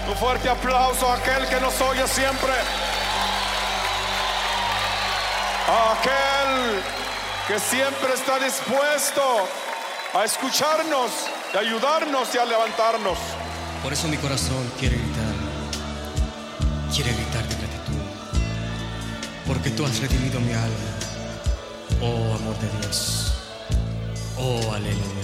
Un fuerte aplauso a aquel que nos oye siempre. A aquel que siempre está dispuesto a escucharnos, a ayudarnos y a levantarnos. Por eso mi corazón quiere gritar de gratitud, porque tú has redimido mi alma, oh amor de Dios, oh aleluya.